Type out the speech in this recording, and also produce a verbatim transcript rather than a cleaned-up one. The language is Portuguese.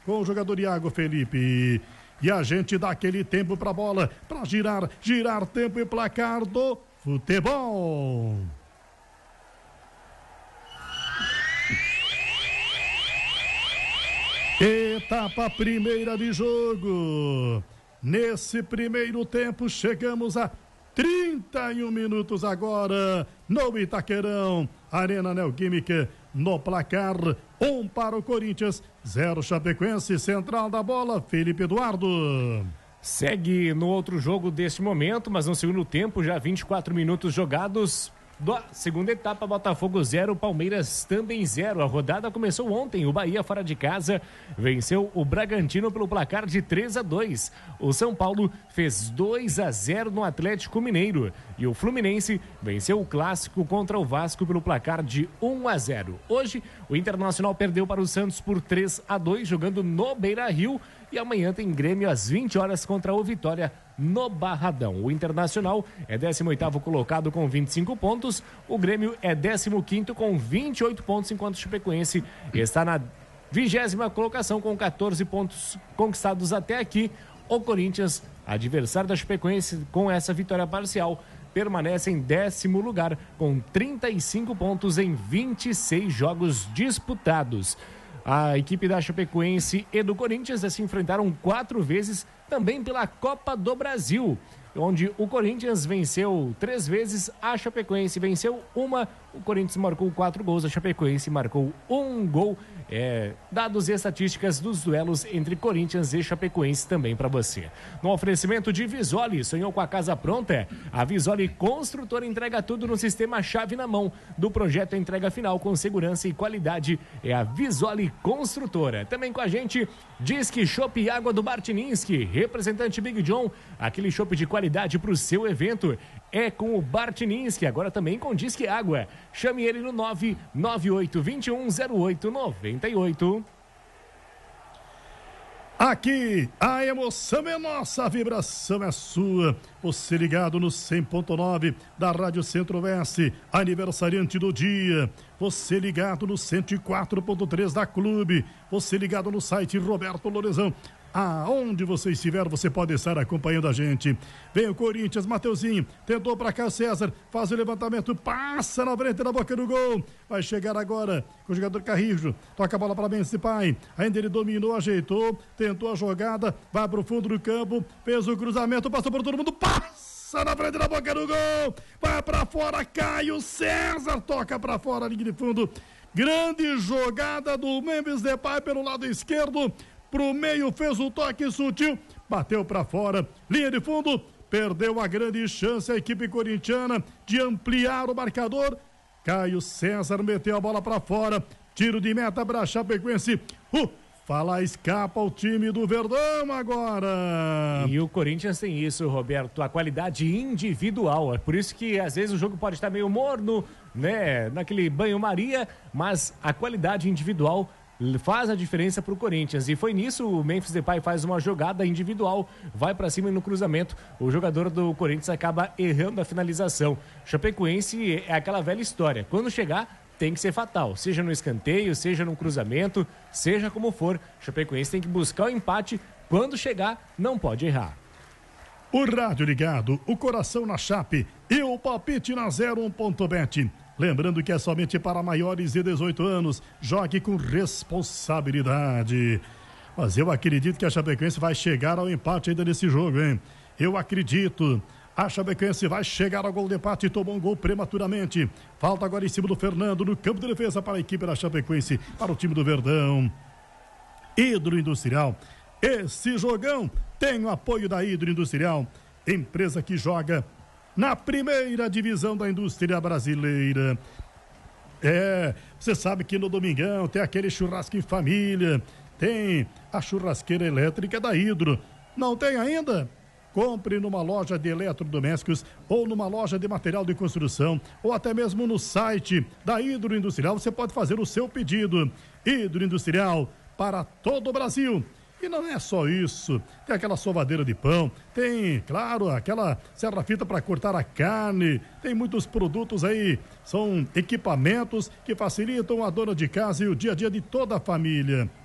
com o jogador Iago Felipe. E a gente dá aquele tempo pra bola, pra girar, girar tempo e placar do futebol. Etapa primeira de jogo. Nesse primeiro tempo chegamos a trinta e um minutos agora no Itaquerão, Arena Neoquímica, no placar, um para o Corinthians, zero Chapecoense. Central da bola, Felipe Eduardo. Segue no outro jogo deste momento, mas no segundo tempo, já vinte e quatro minutos jogados. Da segunda etapa, Botafogo zero, Palmeiras também zero. A rodada começou ontem. O Bahia, fora de casa, venceu o Bragantino pelo placar de três a dois. O São Paulo fez dois a zero no Atlético Mineiro. E o Fluminense venceu o Clássico contra o Vasco pelo placar de um a zero. Hoje, o Internacional perdeu para o Santos por três a dois, jogando no Beira-Rio. E amanhã tem Grêmio às vinte horas contra o Vitória no Barradão. O Internacional é décimo oitavo colocado com vinte e cinco pontos. O Grêmio é décimo quinto com vinte e oito pontos, enquanto o Chapecoense está na vigésima colocação com quatorze pontos conquistados até aqui. O Corinthians, adversário da Chapecoense, com essa vitória parcial, permanece em décimo lugar com trinta e cinco pontos em vinte e seis jogos disputados. A equipe da Chapecoense e do Corinthians se enfrentaram quatro vezes também pela Copa do Brasil, onde o Corinthians venceu três vezes, a Chapecoense venceu uma, o Corinthians marcou quatro gols, a Chapecoense marcou um gol. É, dados e estatísticas dos duelos entre Corinthians e Chapecoense também para você. No oferecimento de Visoli, sonhou com a casa pronta? A Visoli Construtora entrega tudo no sistema chave na mão. Do projeto entrega final com segurança e qualidade é a Visoli Construtora. Também com a gente, Disque Chopp e Água do Bartininsky, representante Big John, aquele chopp de qualidade para o seu evento. É com o Bartininsky, agora também com Disque Água. Chame ele no nove nove oito dois um zero oito nove oito. Aqui, a emoção é nossa, a vibração é sua. Você ligado no cem ponto nove da Rádio Centro-Oeste, aniversariante do dia. Você ligado no cento e quatro ponto três da Clube. Você ligado no site Roberto Lorenzão. Aonde você estiver, você pode estar acompanhando a gente. Vem o Corinthians, Mateuzinho, tentou pra cá o César, faz o levantamento, passa na frente da boca do gol. Vai chegar agora com o jogador Carrijo, toca a bola para Mendes Pai. Ainda ele dominou, ajeitou, tentou a jogada, vai pro fundo do campo, fez o cruzamento, passou por todo mundo, passa na frente da boca do gol. Vai pra fora, Caio César, toca pra fora, linha de fundo. Grande jogada do Mendes Pai pelo lado esquerdo. Pro meio, fez o toque sutil, bateu para fora, linha de fundo, perdeu a grande chance a equipe corintiana de ampliar o marcador. Caio César meteu a bola para fora, tiro de meta para Chapecoense. Uh, fala, escapa o time do Verdão agora. E o Corinthians tem isso, Roberto, a qualidade individual. É por isso que às vezes o jogo pode estar meio morno, né, naquele banho-maria, mas a qualidade individual faz a diferença pro Corinthians, e foi nisso o Memphis Depay faz uma jogada individual, vai para cima e no cruzamento o jogador do Corinthians acaba errando a finalização. Chapecoense é aquela velha história, quando chegar tem que ser fatal, seja no escanteio, seja no cruzamento, seja como for, Chapecoense tem que buscar o empate, quando chegar não pode errar. O rádio ligado, o coração na chape e o palpite na zero um ponto bet. Lembrando que é somente para maiores de dezoito anos. Jogue com responsabilidade. Mas eu acredito que a Chapecoense vai chegar ao empate ainda nesse jogo, hein? Eu acredito. A Chapecoense vai chegar ao gol de empate e tomou um gol prematuramente. Falta agora em cima do Fernando no campo de defesa para a equipe da Chapecoense, para o time do Verdão. Hidroindustrial. Esse jogão tem o apoio da Hidroindustrial, empresa que joga na primeira divisão da indústria brasileira. É, você sabe que no domingão tem aquele churrasco em família, tem a churrasqueira elétrica da Hidro. Não tem ainda? Compre numa loja de eletrodomésticos ou numa loja de material de construção ou até mesmo no site da Hidro Industrial. Você pode fazer o seu pedido. Hidro Industrial para todo o Brasil. E não é só isso, tem aquela sovadeira de pão, tem, claro, aquela serra-fita para cortar a carne, tem muitos produtos aí, são equipamentos que facilitam a dona de casa e o dia a dia de toda a família.